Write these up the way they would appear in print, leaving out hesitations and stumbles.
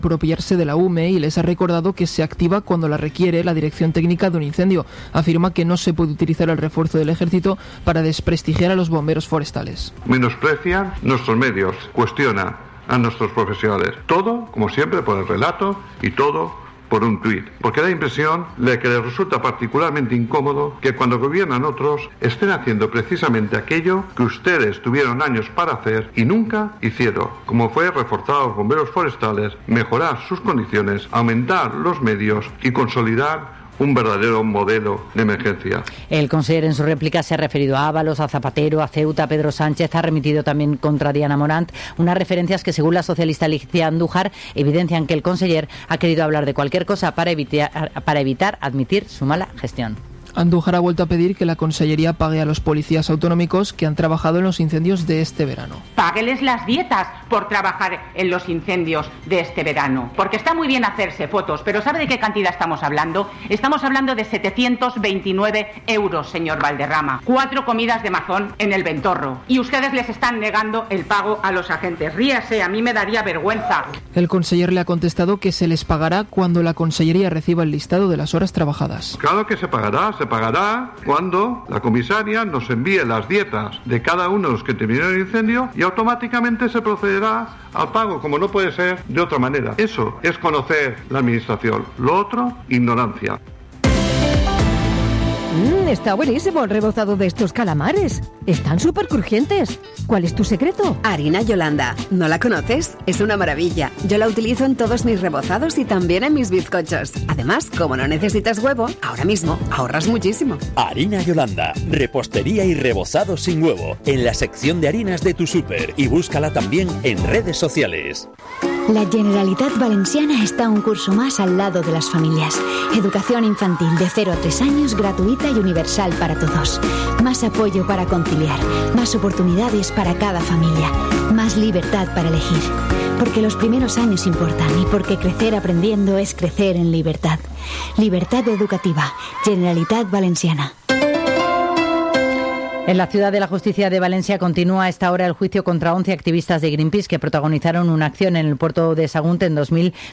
apropiarse de la UME y les ha recordado que se activa cuando la requiere la dirección técnica de un incendio. Afirma que no se puede utilizar el refuerzo del ejército para desprestigiar a los bomberos forestales. Menosprecian nuestros medios, cuestiona a nuestros profesionales. Todo, como siempre, por el relato y todo por un tuit, porque da impresión de que les resulta particularmente incómodo que cuando gobiernan otros estén haciendo precisamente aquello que ustedes tuvieron años para hacer y nunca hicieron, como fue reforzar a los bomberos forestales, mejorar sus condiciones, aumentar los medios y consolidar un verdadero modelo de emergencia. El consejero en su réplica se ha referido a Ábalos, a Zapatero, a Ceuta, a Pedro Sánchez, ha remitido también contra Diana Morant, unas referencias que según la socialista Alicia Andújar evidencian que el conseller ha querido hablar de cualquier cosa para evitar admitir su mala gestión. Andújar ha vuelto a pedir que la Consellería pague a los policías autonómicos que han trabajado en los incendios de este verano. Págueles las dietas por trabajar en los incendios de este verano. Porque está muy bien hacerse fotos, pero ¿sabe de qué cantidad estamos hablando? Estamos hablando de 729 euros, señor Valderrama. 4 comidas de mazón en el Ventorro. Y ustedes les están negando el pago a los agentes. Ríase, a mí me daría vergüenza. El conseller le ha contestado que se les pagará cuando la Consellería reciba el listado de las horas trabajadas. Claro que se pagará cuando la comisaria nos envíe las dietas de cada uno de los que terminaron el incendio y automáticamente se procederá al pago, como no puede ser de otra manera. Eso es conocer la administración. Lo otro, ignorancia. Está buenísimo el rebozado de estos calamares. Están súper crujientes. ¿Cuál es tu secreto? Harina Yolanda. ¿No la conoces? Es una maravilla. Yo la utilizo en todos mis rebozados y también en mis bizcochos. Además, como no necesitas huevo, ahora mismo ahorras muchísimo. Harina Yolanda. Repostería y rebozado sin huevo. En la sección de harinas de tu súper. Y búscala también en redes sociales. La Generalitat Valenciana está un curso más al lado de las familias. Educación infantil de 0 a 3 años gratuita y universal para todos. Más apoyo para conciliar, más oportunidades para cada familia, más libertad para elegir. Porque los primeros años importan y porque crecer aprendiendo es crecer en libertad. Libertad educativa. Generalitat Valenciana. En la Ciudad de la Justicia de Valencia continúa a esta hora el juicio contra 11 activistas de Greenpeace que protagonizaron una acción en el puerto de Sagunt en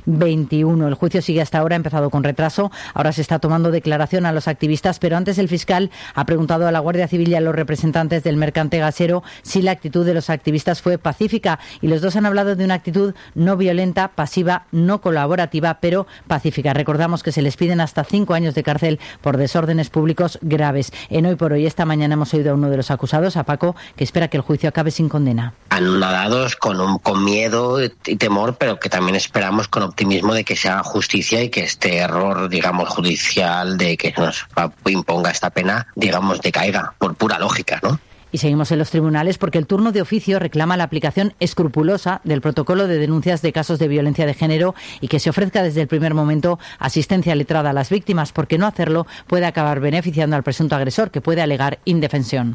2021. El juicio sigue hasta ahora, ha empezado con retraso. Ahora se está tomando declaración a los activistas, pero antes el fiscal ha preguntado a la Guardia Civil y a los representantes del mercante gasero si la actitud de los activistas fue pacífica. Y los dos han hablado de una actitud no violenta, pasiva, no colaborativa, pero pacífica. Recordamos que se les piden hasta 5 años de cárcel por desórdenes públicos graves. En Hoy por Hoy, esta mañana hemos oído a uno de los acusados, a Paco, que espera que el juicio acabe sin condena. Anonadados, con miedo y temor, pero que también esperamos con optimismo de que se haga justicia y que este error, digamos, judicial de que nos imponga esta pena, digamos, decaiga, por pura lógica, ¿no? Y seguimos en los tribunales porque el turno de oficio reclama la aplicación escrupulosa del protocolo de denuncias de casos de violencia de género y que se ofrezca desde el primer momento asistencia letrada a las víctimas, porque no hacerlo puede acabar beneficiando al presunto agresor, que puede alegar indefensión.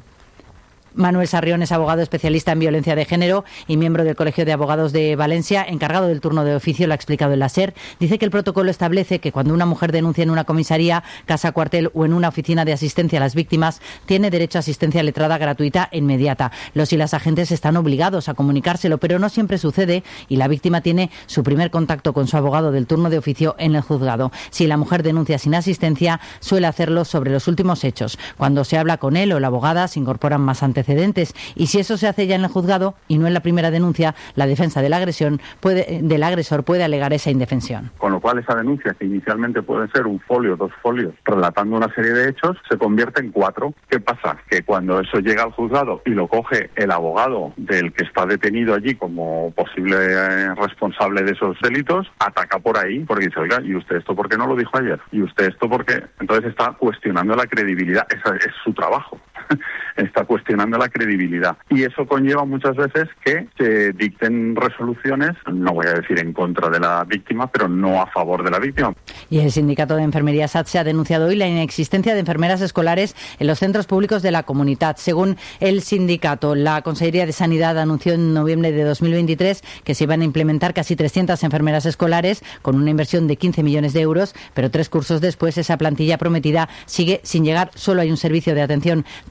Manuel Sarrión es abogado especialista en violencia de género y miembro del Colegio de Abogados de Valencia, encargado del turno de oficio, lo ha explicado en la SER. Dice que el protocolo establece que cuando una mujer denuncia en una comisaría, casa cuartel o en una oficina de asistencia a las víctimas, tiene derecho a asistencia letrada gratuita e inmediata. Los y las agentes están obligados a comunicárselo, pero no siempre sucede y la víctima tiene su primer contacto con su abogado del turno de oficio en el juzgado. Si la mujer denuncia sin asistencia, suele hacerlo sobre los últimos hechos. Cuando se habla con él o la abogada, se incorporan más antecedentes. Y si eso se hace ya en el juzgado y no en la primera denuncia, la defensa de la agresión del agresor puede alegar esa indefensión. Con lo cual esa denuncia, que inicialmente puede ser un folio, 2 folios, relatando una serie de hechos, se convierte en 4. ¿Qué pasa? Que cuando eso llega al juzgado y lo coge el abogado del que está detenido allí como posible responsable de esos delitos, ataca por ahí, porque dice, oiga, ¿y usted esto por qué no lo dijo ayer? ¿Y usted esto por qué? Entonces está cuestionando la credibilidad, esa es su trabajo. Está cuestionando la credibilidad y eso conlleva muchas veces que se dicten resoluciones, no voy a decir en contra de la víctima, pero no a favor de la víctima. Y el sindicato de enfermería SATSE ha denunciado hoy la inexistencia de enfermeras escolares en los centros públicos de la comunidad. Según el sindicato, la Consejería de Sanidad anunció en noviembre de 2023 que se iban a implementar casi 300 enfermeras escolares con una inversión de 15 millones de euros, pero 3 cursos después esa plantilla prometida sigue sin llegar. Solo hay un servicio de atención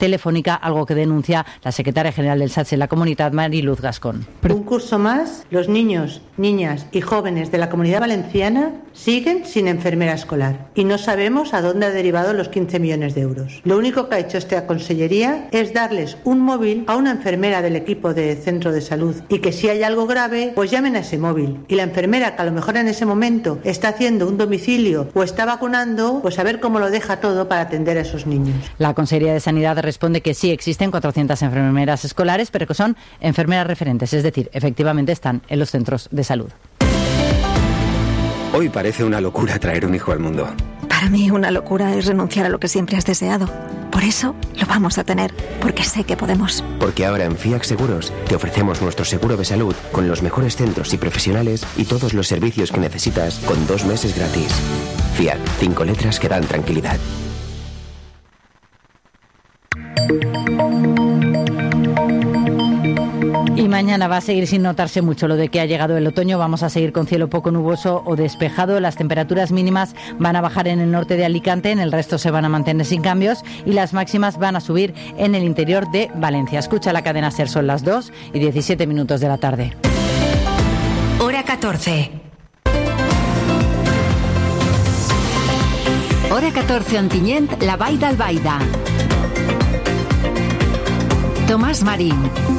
telefónica, algo que denuncia la secretaria general del SATSE en la comunidad, Mariluz Gascón. Un curso más, los niños, niñas y jóvenes de la Comunidad Valenciana siguen sin enfermera escolar y no sabemos a dónde ha derivado los 15 millones de euros. Lo único que ha hecho esta consellería es darles un móvil a una enfermera del equipo de centro de salud y que si hay algo grave, pues llamen a ese móvil. Y la enfermera que a lo mejor en ese momento está haciendo un domicilio o está vacunando, pues a ver cómo lo deja todo para atender a esos niños. La Consellería de Sanidad responde que sí existen 400 enfermeras escolares, pero que son enfermeras referentes, es decir, efectivamente están en los centros de salud. Hoy parece una locura traer un hijo al mundo. Para mí una locura es renunciar a lo que siempre has deseado. Por eso lo vamos a tener, porque sé que podemos. Porque ahora en FIAC Seguros te ofrecemos nuestro seguro de salud con los mejores centros y profesionales y todos los servicios que necesitas con 2 meses gratis. FIAC, 5 letras que dan tranquilidad. Y mañana va a seguir sin notarse mucho lo de que ha llegado el otoño. Vamos a seguir con cielo poco nuboso o despejado. Las temperaturas mínimas van a bajar en el norte de Alicante, en el resto se van a mantener sin cambios y las máximas van a subir en el interior de Valencia. Escucha la cadena SER, son las 2:17 de la tarde. Hora 14. Hora 14 Ontinyent, la Vall d'Albaida. Tomàs Marín.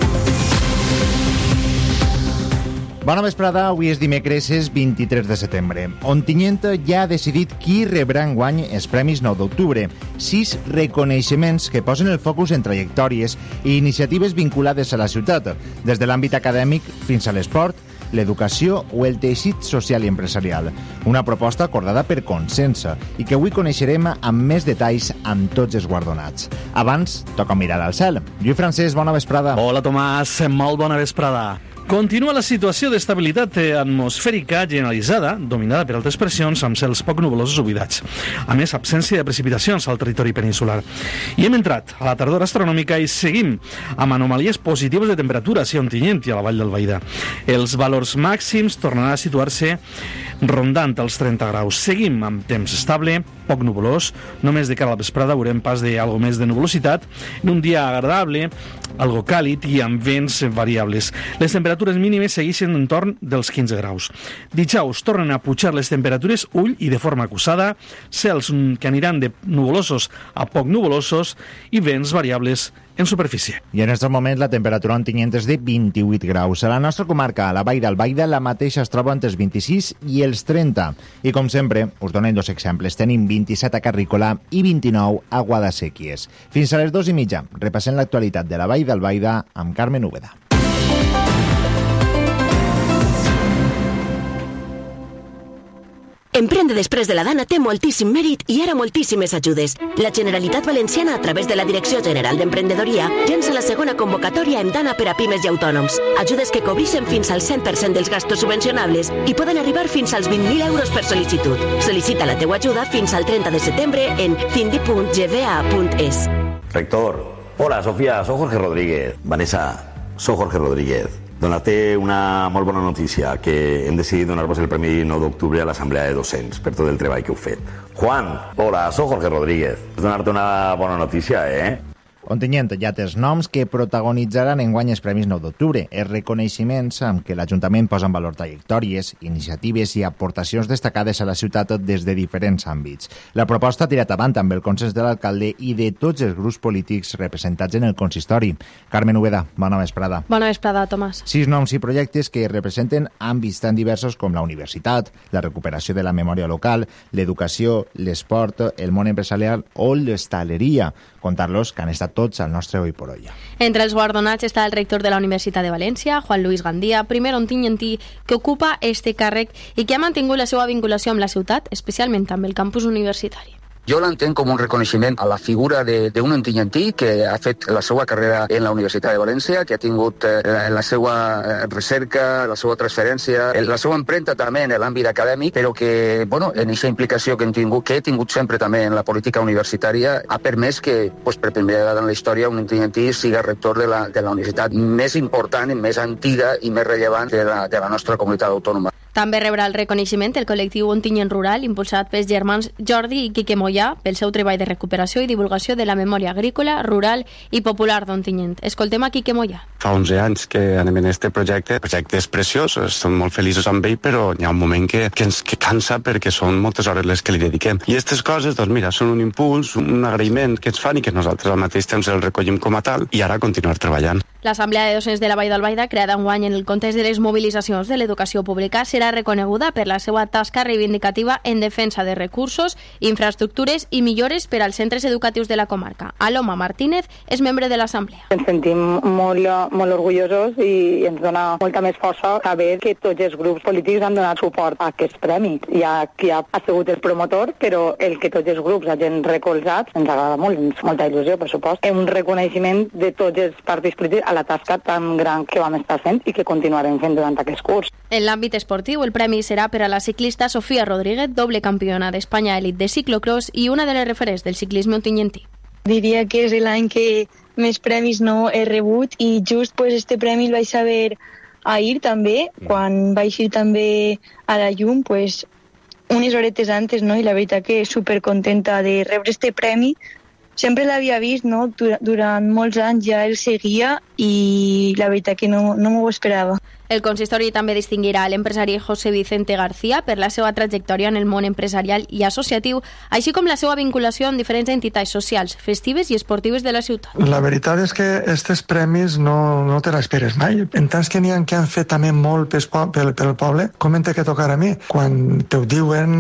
Bona vesprada, avui és dimecres, és 23 de setembre. Ontinyent ja ha decidit qui rebrà enguany els Premis 9 d'octubre. 6 reconeixements que posen el focus en trajectòries i iniciatives vinculades a la ciutat, des de l'àmbit acadèmic fins a l'esport, l'educació o el teixit social i empresarial. Una proposta acordada per consens i que avui coneixerem amb més detalls amb tots els guardonats. Abans, toca mirar al cel. Lluís Francesc, bona vesprada. Hola, Tomàs, molt bona vesprada. Continua la situació d'estabilitat atmosfèrica generalitzada, dominada per altes pressions amb cels poc nuvosos o buidats. A més, absència de precipitacions al territori peninsular. I hem entrat a la tardor astronòmica i seguim amb anomalies positives de temperatura a Ontinyent i a la Vall d'Albaida. Els valors màxims tornaran a situar-se rondant els 30 graus. Seguim amb temps estable, poc nuvolós, només de cara a la vesprada veurem pas d'algo més de nuvolositat, en un dia agradable, algo càlid i amb vents variables. Les temperatures mínimes segueixen entorn dels 15 graus. Dijous tornen a pujar les temperatures ull i de forma acusada, cels que aniran de nuvolosos a poc nuvolosos i vents variables en superfície. I en aquest moment la temperatura a Ontinyent és de 28 graus. A la nostra comarca, a la Vall d'Albaida, la mateixa es troba entre els 26 i els 30. I com sempre, us donem 2 exemples. Tenim 27 a Carrícola i 29 a Guadasséquies. Fins a les 2:30, repassem l'actualitat de la Vall d'Albaida amb Carmen Úbeda. Emprendre després de la Dana té moltíssim mèrit i ara moltíssimes ajudes. La Generalitat Valenciana, a través de la Direcció General d'Emprenedoria, llença la segona convocatòria amb Dana per a pimes i autònoms. Ajudes que cobreixen fins al 100% dels gastos subvencionables i poden arribar fins als 20.000 euros per sol·licitud. Sol·licita la teua ajuda fins al 30 de setembre en cindi.gva.es. Rector. Hola, Sofía. Soy Jorge Rodríguez. Vanessa, soy Jorge Rodríguez. Donar-te una molt bona notícia, que hem decidit donar-vos el Premi 9 d'octubre a l'Assemblea de Docents per tot el treball que heu fet. Juan, hola, soy Jorge Rodríguez. Donar-te una bona notícia, Ontinyent ja té els noms que protagonitzaran enguany els Premis 9 d'octubre, els reconeixements amb què l'Ajuntament posa en valor trajectòries, iniciatives i aportacions destacades a la ciutat des de diferents àmbits. La proposta ha tirat avant amb el consens de l'alcalde i de tots els grups polítics representats en el consistori. Carmen Úbeda, bona vesprada. Bona vesprada, Tomàs. 6 noms i projectes que representen àmbits tan diversos com la universitat, la recuperació de la memòria local, l'educació, l'esport, el món empresarial o l'hostaleria. Contar-los que han estat tots al nostre Hoy por Hoy. Entre els guardonats està el rector de la Universitat de València, Juan Luis Gandía, primer ontinyentí que ocupa este càrrec i que ha mantingut la seva vinculació amb la ciutat, especialment amb el campus universitari. Jo l'entenc com un reconeixement a la figura d'un ontinyentí que ha fet la seva carrera en la Universitat de València, que ha tingut la seva recerca, la seva transferència, la seva empremta també en l'àmbit acadèmic, però que, bueno, en aquesta implicació que he tingut sempre també en la política universitària, ha permès que, per primera vegada en la història, un ontinyentí siga rector de la universitat més important, més antiga i més rellevant de la nostra comunitat autònoma. També rebrà el reconeixement el col·lectiu Ontinyent Rural, impulsat pels germans Jordi i Quique Mollà pel seu treball de recuperació i divulgació de la memòria agrícola, rural i popular d'Ontinyent. Escoltem a Quique Mollà. Fa 11 anys que anem en este projecte. El projecte és preciós, estem molt feliços amb ell, però hi ha un moment que cansa perquè són moltes hores les que li dediquem. I aquestes coses, doncs mira, són un impuls, un agraïment que ens fan i que nosaltres al mateix temps el recollim com a tal i ara continuar treballant. L'Assemblea de Docents de la Vall d'Albaida, creada enguany en el context de les mobilitzacions de l'educació pública, serà reconeguda per la seva tasca reivindicativa en defensa de recursos, infraestructures i millores per als centres educatius de la comarca. Aloma Martínez és membre de l'Assemblea. Ens sentim molt orgullosos i ens dona molta més força saber que tots els grups polítics han donat suport a aquests premis. Hi ha qui ha sigut el promotor, però el que tots els grups hagin recolzat ens agrada molt, ens molta il·lusió, per supost. Un reconeixement de tots els partits polítics a la tasca tan gran que vam estar fent i que continuarem fent durant aquest curs. En l'àmbit esportiu, el premi serà per a la ciclista Sofía Rodríguez, doble campiona d'Espanya elit de ciclocross i una de les referents del ciclisme ontinyentí. Diria que és l'any que més premis no he rebut i just este premi el vaig saber ahir també, quan vaig ir també a la llum, unes horetes antes, no? I la veritat que supercontenta de rebre este premi. Sempre l'havia vist, no? Durant molts anys ja el seguia i la veritat que no m'ho esperava. El consistori també distingirà l'empresari José Vicente García per la seva trajectòria en el món empresarial i associatiu, així com la seva vinculació amb diferents entitats socials, festives i esportives de la ciutat. La veritat és que aquests premis no te l'esperes mai. En tant que n'hi ha que han fet també molt pel poble, com en té que tocar a mi? Quan te ho diuen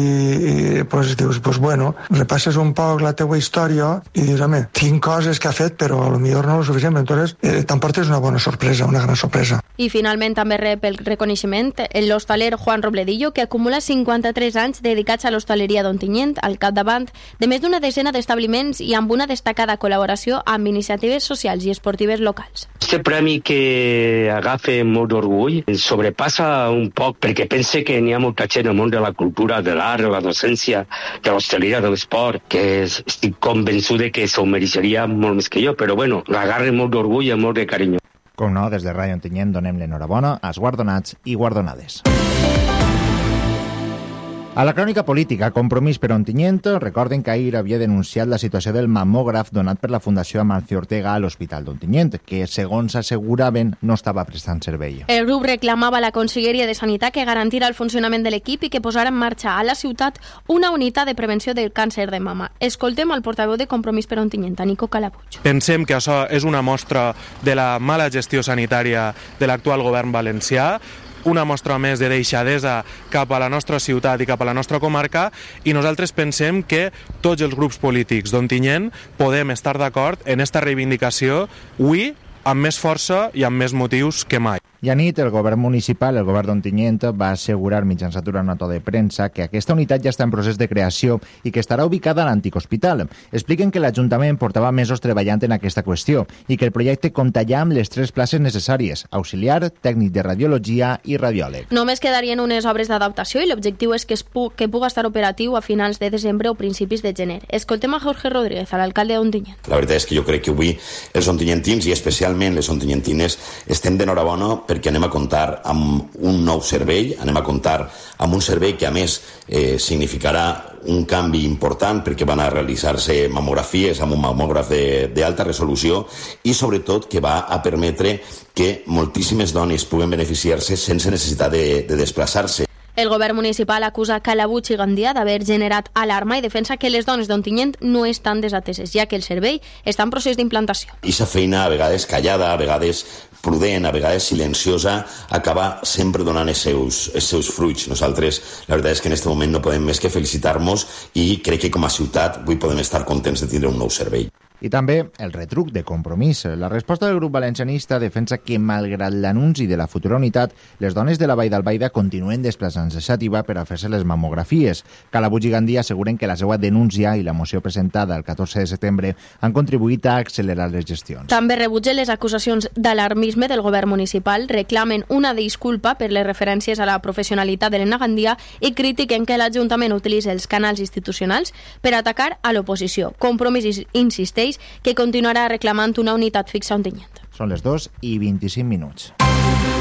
i dius, bueno, repasses un poc la teua història i dius, home, tinc coses que ha fet, però potser no lo suficient. Entonces, t'emportes una bona sorpresa, una gran sorpresa. I finalment també rep el reconeixement l'hostaler Juan Robledillo, que acumula 53 anys dedicats a l'hostaleria d'Ontinyent, al capdavant de més d'una desena d'establiments i amb una destacada col·laboració amb iniciatives socials i esportives locals. Este premi que agafa molt d'orgull sobrepassa un poc perquè pense que n'hi ha molta gent al món de la cultura, de l'art, de la docència, de l'hostaleria, de l'esport, que estic convençut que s'ho mereixeria molt més que jo, però bueno, l'agarre molt d'orgull i molt de carinyo. Com no, des de Ràdio Ontinyent donem l'enhorabona als guardonats i guardonades. A la crònica política, Compromís per Ontinyent, recorden que ahir havia denunciat la situació del mamògraf donat per la Fundació Amancio Ortega a l'Hospital d'Ontinyent, que, segons asseguraven, no estava prestant servei. El grup reclamava a la Conselleria de Sanitat que garantira el funcionament de l'equip i que posara en marxa a la ciutat una unitat de prevenció del càncer de mama. Escoltem el portaveu de Compromís per Ontinyent, Nico Calabuig. Pensem que això és una mostra de la mala gestió sanitària de l'actual govern valencià, una mostra més de deixadesa cap a la nostra ciutat i cap a la nostra comarca, i nosaltres pensem que tots els grups polítics d'Ontinyent podem estar d'acord en esta reivindicació avui amb més força i amb més motius que mai. I a nit, el govern municipal, el govern d'Ontinyent, va assegurar mitjançant una nota de premsa que aquesta unitat ja està en procés de creació i que estarà ubicada a l'antic hospital. Expliquen que l'Ajuntament portava mesos treballant en aquesta qüestió i que el projecte compta ja amb les 3 places necessàries: auxiliar, tècnic de radiologia i radiòleg. Només quedarien unes obres d'adaptació i l'objectiu és que pugui estar operatiu a finals de desembre o principis de gener. Escoltem a Jorge Rodríguez, l'alcalde d'Ontinyent. La veritat és que jo crec que avui els ontinyentins i especialment les ontinyentines estem d'enhorabona perquè anem a comptar amb un nou servei, anem a comptar amb un servei que a més significarà un canvi important perquè van a realitzar-se mamografies amb un mamògraf d'alta resolució i sobretot que va a permetre que moltíssimes dones puguen beneficiar-se sense necessitat de desplaçar-se. El govern municipal acusa Calabuig i Gandia d'haver generat alarma i defensa que les dones d'Ontinyent no estan desateses, ja que el servei està en procés d'implantació. Aquesta feina, a vegades callada, a vegades prudent, a vegades silenciosa, acaba sempre donant els seus fruits. Nosaltres, la veritat és que en aquest moment no podem més que felicitar-nos i crec que com a ciutat avui podem estar contents de tindre un nou servei. I també el retruc de Compromís. La resposta del grup valencianista defensa que, malgrat l'anunci de la futura unitat, les dones de la Vall d'Albaida continuen desplaçant-se a Xàtiva per a fer-se les mamografies. Calabuig i Gandia asseguren que la seva denúncia i la moció presentada el 14 de setembre han contribuït a accelerar les gestions. També rebutgen les acusacions d'alarmisme del govern municipal, reclamen una disculpa per les referències a la professionalitat d'Helena Gandia i critiquen que l'Ajuntament utilitzi els canals institucionals per atacar a l'oposició. Compromís insisteix que continuarà reclamant una unitat fixa a Ontinyent. Són les 2:25.